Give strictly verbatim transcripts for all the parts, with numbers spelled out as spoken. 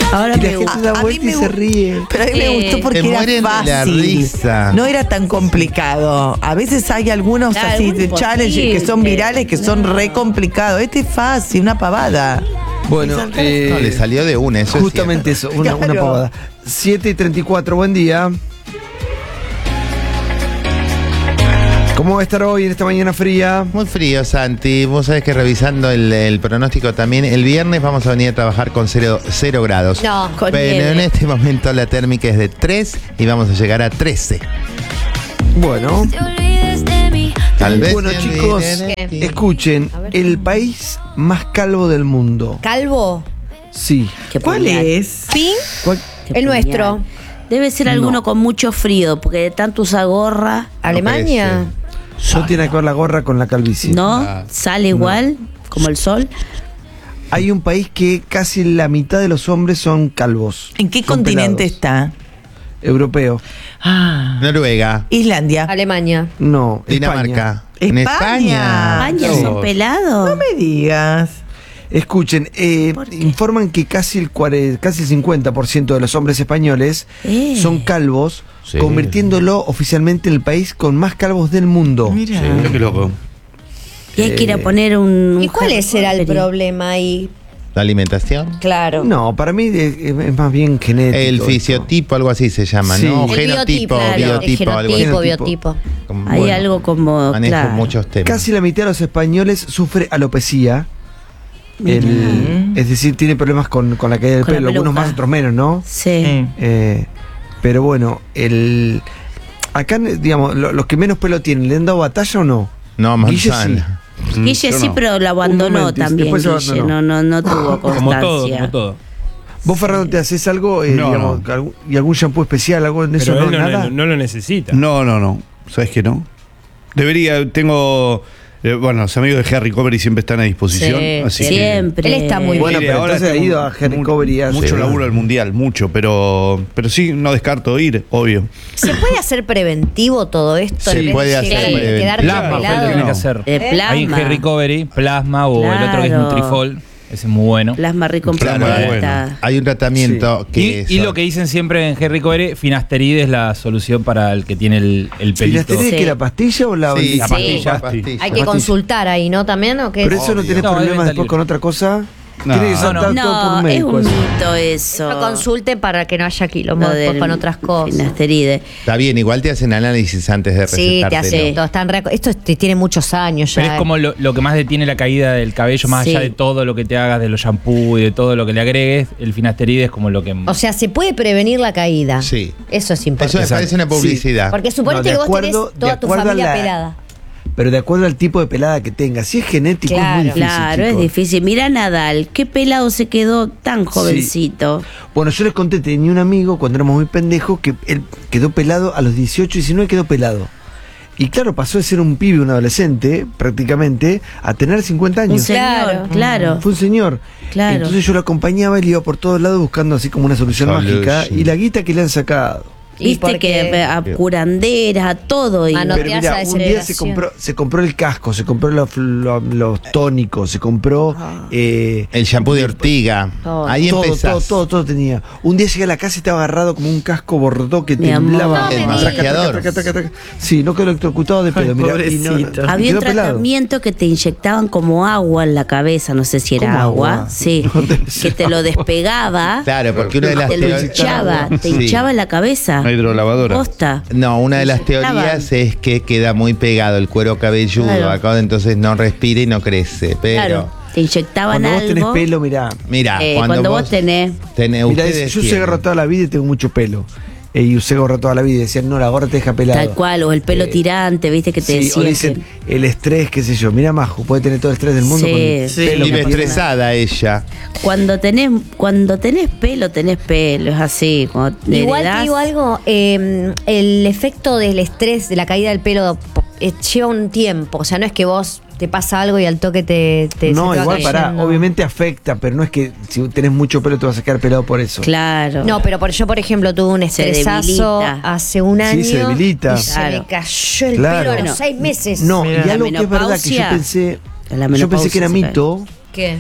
Ahora y la me gente gusta. se da A- a vuelta mí y me se gu- ríe. Pero a mí me Eh, gustó porque se era mueren de la fácil. risa. No era tan complicado. A veces hay algunos Claro, así algo de challenge que son imposible. virales que son No. re complicados. Este es fácil, una pavada. Bueno, eh, No, le salió de una, eso justamente es eso, una, una Claro. pavada. siete y treinta y cuatro, buen día. ¿Cómo va a estar hoy en esta mañana fría? Muy frío, Santi. Vos sabés que revisando el, el pronóstico también, el viernes vamos a venir a trabajar con cero, cero grados. No, con Pero nieve. en este momento la térmica es de tres y vamos a llegar a trece. Bueno, Tal vez. bueno te chicos, olvides de ti. escuchen, el país más calvo del mundo. ¿Calvo? Sí. Qué ¿Cuál puñal. es? ¿Pin? ¿Cuál? Qué El puñal. nuestro. Debe ser alguno con mucho frío, porque de tanto usar gorra, ¿Alemania? No tiene que ver la gorra con la calvicie. ¿no? Ah, Sale igual, como el sol. Hay un país que casi la mitad de los hombres son calvos. ¿En qué Son continente pelados. está? Europeo. Ah, Noruega, Islandia. Alemania. No, Dinamarca. España. En España. España sí. son pelados. No me digas. Escuchen, eh, ¿Por qué? informan que casi el, cuare- casi el cincuenta por ciento de los hombres españoles Eh. son calvos, Sí. convirtiéndolo oficialmente en el país con más calvos del mundo. Mira. Qué loco. Y hay que ir a Eh, poner un. un ¿Y cuál Harry será el Potter. problema ahí? La alimentación. Claro. No, para mí es, es más bien genético. El esto. fisiotipo, algo así se llama, Sí. ¿no? El Genotipo, claro, biotipo, el algo así. genotipo, Genotipo. biotipo. Como- Hay bueno, algo como. Manejo claro. muchos temas. Casi la mitad de los españoles sufre alopecia. El- es decir, tiene problemas con, con la caída del Con la pelo, algunos peluca. más, otros menos, ¿no? Sí. Eh. Eh, pero bueno, el acá, digamos, lo- los que menos pelo tienen, ¿le han dado batalla o no? No, Guille manzana. Guille yo sí, no. pero lo abandonó Un momento, también. después se Guille, abandonó. no, no, no tuvo constancia. Como todo, como todo. ¿Vos, Fernando, te haces algo, eh, No, digamos, no. algún- y algún shampoo especial, algo de eso? Pero No, él no, nada. no- no lo necesita. No, no, no. ¿Sabes que no? Debería, tengo. eh, bueno, los amigos de Harry Covery siempre están a disposición. Sí, así que- Siempre. Él está muy Bueno, Mire, pero ahora entonces ha tengo ido a Harry mu- Covery a Mucho hacer- laburo al mundial, mucho, pero, pero sí, no descarto ir, obvio. ¿Se puede hacer preventivo todo esto? Se en vez puede de hacer llegar y preventivo. quedarte Plasma, Plasma fue el que pelado? tiene No. que hacer. Eh, plasma. Hay en Harry Covery, plasma o el otro que es Claro. Nutrifol. Ese es muy bueno. Plasma rico en Plasma, planeta. Hay un tratamiento Y, que y son- lo que dicen siempre en Harry Covery, finasteride es la solución para el que tiene el, el ¿Y la pelito. tenés Sí. que la pastilla o la Sí, La Sí. pastilla. la pastilla. Hay que consultar ahí, ¿no? También, ¿o qué? Pero eso no tenés No, problemas debe después estar con otra cosa. No. Tiene que ser No, todo No, por un es médico. un eso. mito eso. No consulte para que no haya quilombo Lo después del con otras cosas. finasteride. Está bien, igual te hacen análisis antes de Sí, te recetártelo. hace todo. Están re- Esto te tiene muchos años ya. Pero es como lo, lo que más detiene la caída del cabello, más Sí. allá de todo lo que te hagas, de los shampoos y de todo lo que le agregues, el finasteride es como lo que... O sea, se puede prevenir la caída. Sí. Eso es Eso importante. me parece una publicidad. Porque suponete No, de que vos acuerdo- tenés toda de tu acuerdo a familia la- pelada. Pero de acuerdo al tipo de pelada que tenga. Si es genético, Claro, es muy difícil. Claro, es chicos. difícil. Mira Nadal, qué pelado se quedó tan jovencito. Bueno, yo les conté, tenía un amigo cuando éramos muy pendejos que él quedó pelado a los dieciocho, diecinueve quedó pelado. Y claro, pasó de ser un pibe, un adolescente, prácticamente, a tener cincuenta Un años. señor, Claro. claro. Fue un señor. Claro. Entonces yo lo acompañaba y le iba por todos lados buscando así como una solución Solution. mágica. Y la guita que le han sacado. Y Viste porque- que a curanderas, a todo. Y Ah, no Pero te mira, hace un día se desesperación. compró, se compró el casco, se compró los, los- los tónicos, se compró eh, El shampoo de ortiga. Todo. Ahí todo, empezás. todo, todo, todo tenía. Un día llegué a la casa y estaba agarrado como un casco bordó que Mi temblaba. amor. El No me masajeador. Taca, taca, taca, taca. Sí, no quedó electrocutado de pedo. Ay, Mirá, y no- pobrecito. y había un quedó pelado. tratamiento que te inyectaban como agua en la cabeza, no sé si era ¿Cómo agua, agua? sí, No debe que ser te lo agua. despegaba, Claro, porque una de las te lo teorías. hinchaba, te Sí. hinchaba en la cabeza. Una hidrolavadora. Posta. No, una de las Inyectaban. teorías es que queda muy pegado el cuero cabelludo Claro. acá, entonces no respira y no crece. Pero, Claro, te inyectaban Cuando vos tenés algo. pelo, mirá. mira, eh, cuando, cuando vos, vos tenés. tenés Mirá, ustedes yo usé tienen- gorra toda la vida y tengo mucho pelo. Eh, y usé gorra toda la vida y decían, no, la gorra te deja pelado. Tal cual, o el pelo Eh, tirante, viste que te Sí, o decían dicen que- el estrés, qué sé yo. Mira, Majo, puede tener todo el estrés del mundo Sí, con el sí. pelo que Vive tiene. estresada ella. cuando tenés, cuando tenés pelo, tenés pelo, es así. Cuando Igual te heredás- digo algo, eh, el efecto del estrés, de la caída del pelo, eh, lleva un tiempo. O sea, no es que vos te pasa algo y al toque te... te No, se te va igual pará, cayendo. obviamente afecta, pero no es que si tenés mucho pelo te vas a quedar pelado por eso. Claro. No, pero por, yo, por ejemplo, tuve un Se estresazo debilita. hace un año. Sí, se debilita. Y se Claro. me cayó el Claro. pelo a Bueno. los seis meses. No, Mira, y la algo que es verdad que yo menopausia- pensé, la yo pensé que era menopausia se cae. mito, ¿Qué?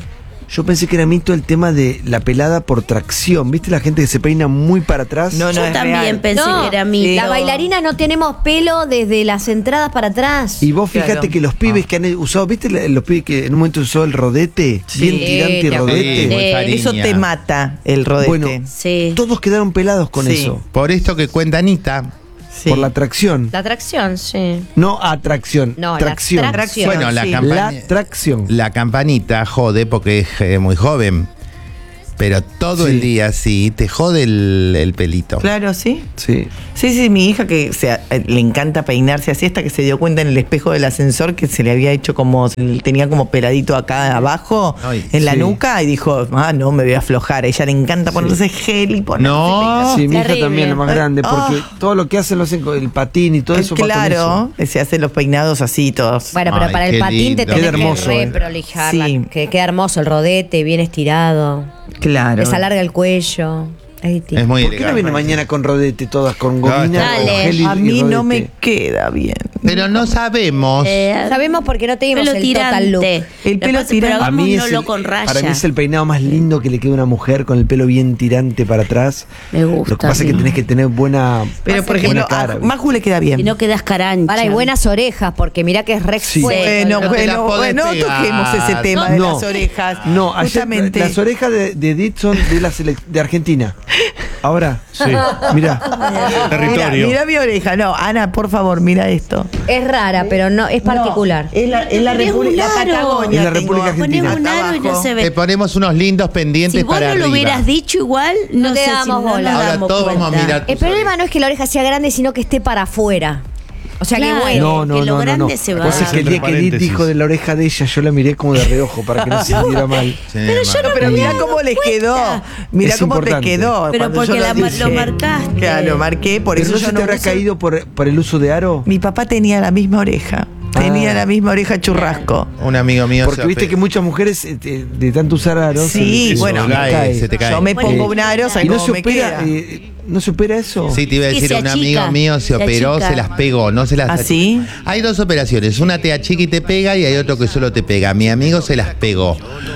Yo pensé que era mito el tema de la pelada por tracción. ¿Viste la gente que se peina muy para atrás? No, no, Yo es también real. pensé No, que era mito. Las bailarinas no tenemos pelo desde las entradas para atrás. Y vos fíjate Claro. que los pibes que han usado, ¿viste la- los pibes que en un momento usó el rodete? Sí, bien tirante te rodete. Sí, muy Sí. cariña. Eso te mata, el rodete. Bueno, Sí. todos quedaron pelados con Sí. eso. Por esto que cuenta Anita. Sí. Por la tracción. La atracción, sí. No atracción. No, la tracción. tracción. Bueno, la sí. campaña. La tracción. La campanita jode porque es eh, muy joven. Pero todo Sí. el día sí, te jode el, el pelito. Claro, sí. Sí. Sí, sí, mi hija que se, eh, le encanta peinarse así hasta que se dio cuenta en el espejo del ascensor que se le había hecho como, se le tenía como peladito acá abajo, Ay, en la sí. nuca, y dijo, ah, no, me voy a aflojar. A ella le encanta ponerse gel y ponerse No. Sí, mi hija terrible. también, la más grande, porque Ah. todo lo que hacen lo hacen con el patín y todo Eh, eso. va con claro, eso. se hacen los peinados así todos. Bueno, pero Ay, para el qué patín te lindo. tenés Queda hermoso, que re eh. prolijar. Sí. Que queda hermoso el rodete, bien estirado. Claro. Les alarga el cuello. Es distinto. Es muy ¿Por qué no elegante. viene mañana con rodete todas, con Dale. gomina, con Dale. gel y, A y mí no rodete? me queda bien. Pero no sabemos. Eh, Sabemos porque no tenemos pelo el total look. tirante. El Lo que pelo pasa es que tirante. A mí es hagámoslo el, con raya. para mí es el peinado más lindo que le queda a una mujer con el pelo bien tirante para atrás. Me gusta, Lo que pasa es sí. que tenés que tener buena, Pero, por buena ejemplo, cara. a ¿viste? Maju le queda bien. Y no quedas carancha. Ahora hay buenas orejas, porque mirá que es re Sí. expuesto. Bueno, No te la bueno, podés bueno, no pegar. toquemos ese tema de No. las orejas. No, ayer Justamente. las orejas de, de Edith son de, la selec- de Argentina. Ahora, Sí. mirá. Mira, Territorio. mira mi oreja. No, Ana, por favor, mira esto. Es rara, pero no es particular. No, es la, es la Ponés República un aro. Patagonia. Es la tengo República Argentina. Ponemos un acá aro y no abajo. se Te ve. ponemos unos lindos pendientes Si vos para no arriba. lo hubieras dicho igual, no, No te sé si damos no bola. nos Ahora damos todos vamos a cuenta. mirar. El problema no es que la oreja sea grande, sino que esté para afuera. O sea, Claro. que bueno. No, no, que lo no, no, no. grande se va. Vos es que el día que Entre Edith paréntesis. dijo de la oreja de ella, yo la miré como de reojo para que no se sintiera mal. Sí, Pero yo hermano. no Pero me mira había cómo dado les cuenta. quedó. Mira Es cómo importante. te quedó. Pero cuando porque yo la mar- dije. lo marcaste. Claro, lo marqué, por Pero eso no yo se no te habrá uso- caído por, por el uso de aro. Mi papá tenía la misma oreja. Tenía Ah. la misma oreja churrasco. Un amigo mío Porque se viste ope- que muchas mujeres eh, te- de tanto usar aros. Sí, se- bueno, se cae, cae. se te cae. Yo me Bueno, pongo y- un aro, Y ¿sabes no cómo se me opera, queda? eh, no se opera eso. Sí, te iba a Sí, decir, se un achica, amigo mío se se operó, achica. se las pegó, no se las ¿Ah, ach- sí? Hay dos operaciones, una te achica y te pega y hay otro que solo te pega. Mi amigo se las pegó.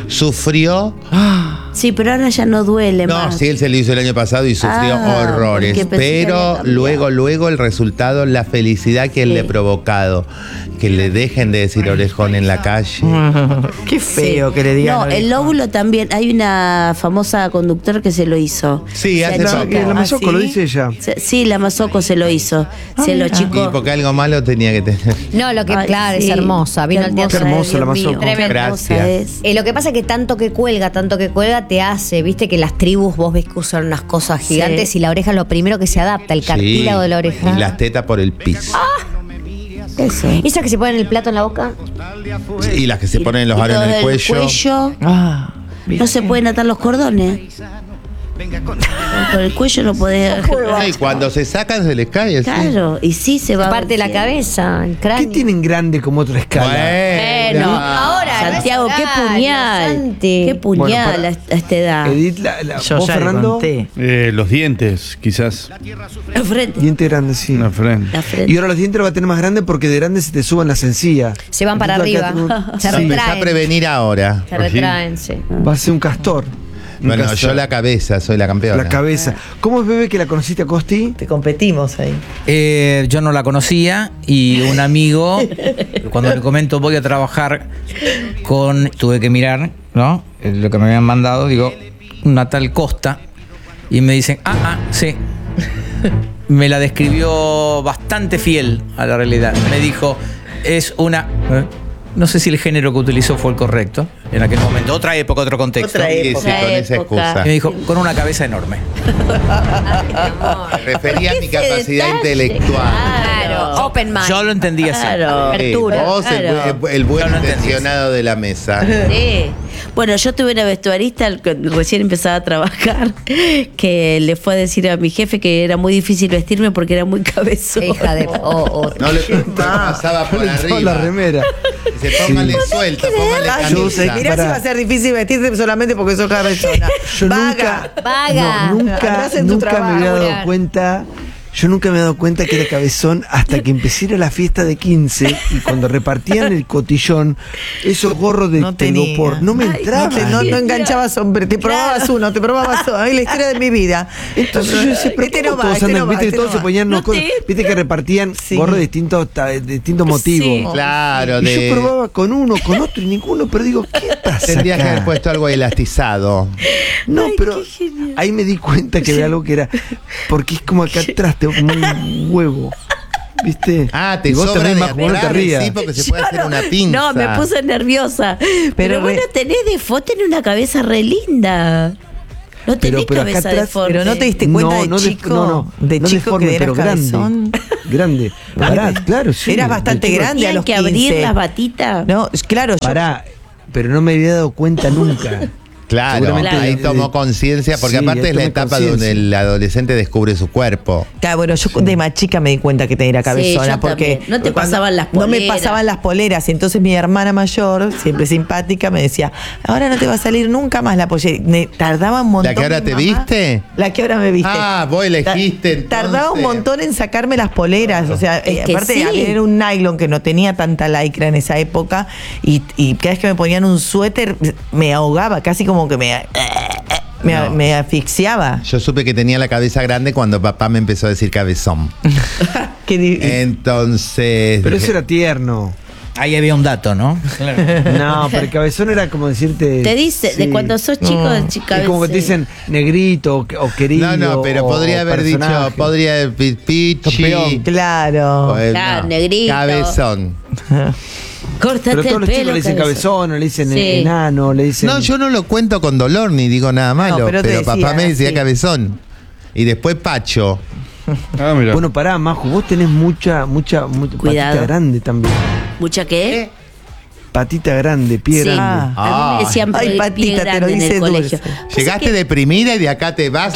Sufrió. Sí, pero ahora ya no duele No, más. sí, él se lo hizo el año pasado y sufrió Ah, horrores. porque pensé que Pero había cambiado. luego, luego el resultado, la felicidad que él Sí. le ha provocado. Que le dejen de decir orejón en la calle. Qué feo Sí. que le digan. No, el oreja. lóbulo también. Hay una famosa conductor que se lo hizo. Sí, Se hace achica. La, poco. que la Mazoco ¿Ah, sí? lo dice ella. Se- Sí, la Mazoco se lo hizo. Ah, se lo mira. Y achicó. porque algo malo tenía que tener. No, lo que, Ay, claro, sí. es hermosa. Vino Qué el teatro. Qué hermosa es, la Dios mío. Mazoco. Qué hermosa Gracias. es. Eh, lo que pasa es que tanto que cuelga, tanto que cuelga, te hace, viste que las tribus vos ves que usan unas cosas Sí. gigantes y la oreja es lo primero que se adapta, el cartílago Sí, de la oreja. Y las tetas por el piso. Eso. ¿Y esas que se ponen el plato en la boca? Y las que se ponen los Y aros todo en el del cuello. cuello, Ah, no se pueden atar los cordones. Por el cuello no podés. Y cuando se sacan se les cae. así. Claro, y sí se va. Parte de la cabeza, el ¿Qué cráneo. tienen grande como otra escala? Bueno, ahora, Santiago, no es qué horario, puñal. Santi. Qué puñal Bueno, para- a esta- a esta edad. Edith, la, la- yo vos, ya le Fernando, conté. Eh, los dientes, quizás. La frente. diente grande, sí. Una frente. La frente. Y ahora los dientes los va a tener más grandes porque de grande se te suban las encías. Se van para Entonces, arriba. acá Se tengo- Empezá a retraen. prevenir ahora. Se retraen, sí. Va a ser un castor. Un Bueno, castor. yo la cabeza, soy la campeona. La cabeza. ¿Cómo es, bebé, que la conociste a Costi? Te competimos ahí. Eh, yo no la conocía y un amigo, cuando le comento voy a trabajar con, tuve que mirar, ¿no? Eh, Lo que me habían mandado, digo, una tal Costa, y me dicen, ah, ah, sí. Me la describió bastante fiel a la realidad. Me dijo, es una... ¿eh? No sé si el género que utilizó fue el correcto en aquel momento. Otra época, otro contexto. Otra Sí, sí, época. con esa época. excusa. Y me dijo, con una cabeza enorme. Me refería a mi Ese capacidad detalle. intelectual. Claro, open mind. Yo lo entendí así. Claro. Sí, Apertura, vos, el claro. bu- el, buen Yo lo entendí. intencionado de la mesa. Sí. Bueno, yo tuve una vestuarista cuando recién empezaba a trabajar que le fue a decir a mi jefe que era muy difícil vestirme porque era muy cabezón. Hija de. oh, oh. No le pasaba por Le entró arriba. la remera. Dice, póngale suelta, póngale Ah, yo camisa. sé- Mirá si Pará. va a ser difícil vestirte solamente porque sos cabezona. Yo Vaga. nunca, Vaga. no, nunca, Andás en tu nunca me había trabajo. dado cuenta Yo nunca me he dado cuenta que era cabezón hasta que empecé a ir a la fiesta de quince y cuando repartían el cotillón, esos gorros de No tenía. telgopor, no me Ay, entraban. No, te- no, no enganchabas hombre, te probabas uno, te probabas uno. Ay, la historia de mi vida. Entonces yo decía, pero Este ¿cómo no va, todos este andan? no va, Viste que este todos no se va. ponían unos No cosas, te- viste que repartían Sí. gorros de distintos, ta- de distintos motivos. Claro, Y de... yo probaba con uno, con otro y ninguno, pero digo, ¿qué pasa Tendrías que acá? haber puesto algo elastizado. No, Ay, pero qué genial. ahí me di cuenta que había algo que era, porque es como acá atrás, tengo como un huevo. ¿Viste? Ah, te Y vos sobra también, de Majo, no te atrás, rías. sí, porque se Yo puede hacer no- una pinza. No, me puse nerviosa. Pero, Pero bueno, re- tenés de Ford, tenés una cabeza re linda. No tenés Pero- pero acá cabeza de atrás- Ford. Pero no te diste cuenta de chico, no, no, de no chico deforme, que eras pero grande. cabezón. Grande. Pará, claro, sí. Eras de bastante chico- grande a Tenían los que abrir quince. las batitas. No, claro, yo Pará, pero no me había dado cuenta nunca. Claro, Seguramente ahí de- tomó de- conciencia, porque Sí, aparte ahí es la tomé etapa conciencia. donde el adolescente descubre su cuerpo. Claro, bueno, yo de más chica me di cuenta que era cabezona yo porque también. No te cuando- pasaban las No me poleras. pasaban las poleras y entonces mi hermana mayor, siempre simpática, me decía, ahora no te va a salir nunca más la pollera. Me tardaba un montón. ¿La que ahora mi te mamá- viste? La que ahora me viste. Ah, vos elegiste, Ta- Tardaba un entonces. montón en sacarme las poleras, o sea, Es eh, que aparte sí. era un nylon que no tenía tanta lycra en esa época y, y cada vez que me ponían un suéter me ahogaba, casi como que me me, No. me asfixiaba. Yo supe que tenía la cabeza grande cuando papá me empezó a decir cabezón. Que di- Entonces. Pero dije, eso era tierno. Ahí había un dato, ¿no? No, pero el cabezón era como decirte. Te dice, de sí. cuando sos chico, No. de chica. Es como que te dicen negrito o, o querido. No, no, pero o podría haber personaje. dicho, podría haber pi- pichi. Campeón. Claro. Pues, Claro, no, negrito. Cabezón. Córtate Pero todos el los chicos pelo. le dicen cabezón. cabezón, o le dicen Sí. enano, le dicen. No, yo no lo cuento con dolor ni digo nada malo, No, pero, pero te papá decía, me decía sí. cabezón. Y después Pacho. Ah, mira. Bueno, pará, Majo, vos tenés mucha, mucha, mucha Cuidado. patita grande también. ¿Mucha qué? Patita grande, pie Sí. grande. A mí me decían Ay, pie patita, te lo grande en dice el colegio. dulce. Llegaste deprimida y de acá te vas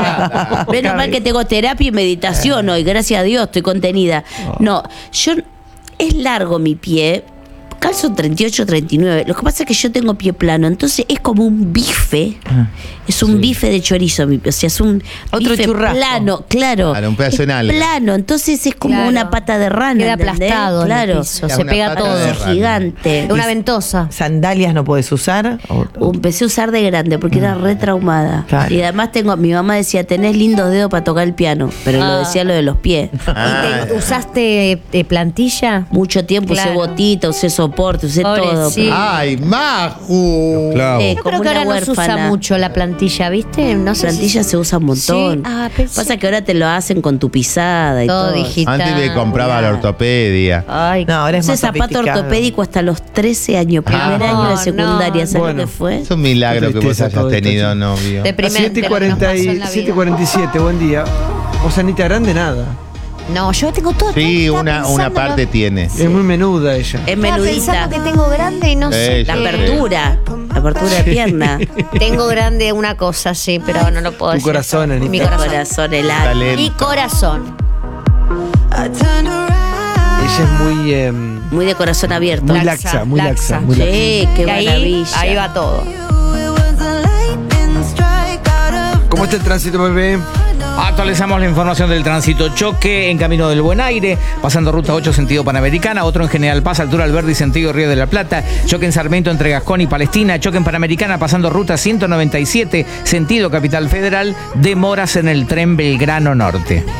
a. Menos mal que tengo terapia y meditación hoy, gracias a Dios, estoy contenida. No, yo es largo mi pie, calzo treinta y ocho, treinta y nueve. Lo que pasa es que yo tengo pie plano, entonces es como un bife. Es un bife de chorizo, mi pie. O sea, es un Otro bife churrasco. plano, claro. Claro, un pedazo Es en alga. plano, entonces es como Claro. una pata de rana. Queda ¿entendés? aplastado en el claro. piso, Es se una pega pata todo. de Es rana. gigante. Una ventosa. ¿Sandalias no puedes usar? O- Empecé a usar de grande porque era re traumada. Claro. Y además tengo, mi mamá decía, tenés lindos dedos para tocar el piano, pero lo Ah. decía lo de los pies. Ah. ¿Y te- usaste eh, plantilla? Mucho tiempo usé Claro. botita, usé soporte, usé todo. Pobrecito. ¡Ay, Maju! Claro. Eh, Yo como creo que una ahora no se usa huérfana. mucho la plantilla, ¿viste? No sé Plantilla si- se usa un montón. Sí, ah, pensé- Pasa que ahora te lo hacen con tu pisada y todo. Todo digital. Antes me compraba la ortopedia. Ay, No, ahora es usé más zapato sofisticado. ortopédico hasta los trece años, primer Ah. año de No, secundaria. no. ¿Sabes Bueno. lo que fue? Es un milagro Qué que vos tristeza hayas todo esto, tenido chico. novio. Deprimente siete y lo que nos pasó en la vida. cuarenta y siete, buen día. Vos, Anita, grande nada. No, yo tengo todo. Sí, estaba una, una pensándolo. parte tiene. Es muy menuda ella. Es Estaba menudita. pensando que tengo grande y no sé. Eh, La sí. apertura. La apertura de pierna. Tengo grande una cosa, sí, pero no lo puedo Tu decir. corazón, Anita. Mi Mi corazón. corazón helado. Talento. Mi corazón. Ella es muy, eh, Muy de corazón abierto. muy laxa, muy laxa, muy laxa. Sí, qué Y ahí, maravilla. ahí va todo. ¿Cómo está el tránsito, bebé? Actualizamos la información del tránsito. Choque en Camino del Buen Aire, pasando ruta ocho sentido Panamericana, otro en General Paz, altura Alberdi, sentido Río de la Plata. Choque en Sarmiento entre Gascón y Palestina. Choque en Panamericana, pasando ruta ciento noventa y siete, sentido Capital Federal. Demoras en el tren Belgrano Norte.